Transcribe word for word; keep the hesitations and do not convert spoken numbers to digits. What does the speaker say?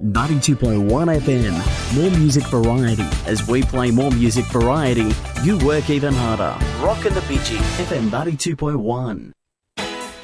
ninety-two point one F M, more music variety. As we play more music variety, you work even harder. Rock and the Bitchy, F M ninety-two point one.